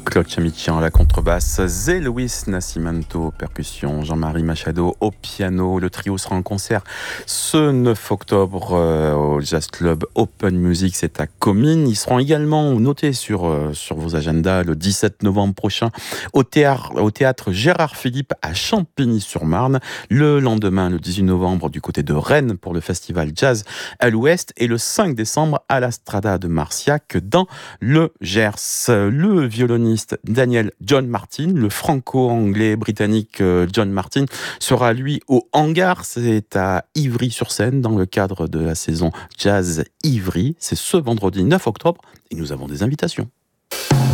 Claude Chamichian à la contrebasse, Zé Luis Nascimento aux percussions, Jean-Marie Machado au piano. Le trio sera en concert ce 9 octobre au Jazz Club Open Music, c'est à Comines. Ils seront également notés sur vos agendas le 17 novembre prochain au théâtre Gérard Philippe à Champigny-sur-Marne. Le lendemain, le 18 novembre, du côté de Rennes pour le festival Jazz à l'Ouest. Et le 5 décembre à la Strada de Marciac dans le Gers. Le violoniste Daniel John Martin, le franco-anglais britannique John Martin, sera lui au Hangar, c'est à Ivry-sur-Seine dans le cadre de la saison Jazz Ivry. C'est ce vendredi 9 octobre et nous avons des invitations.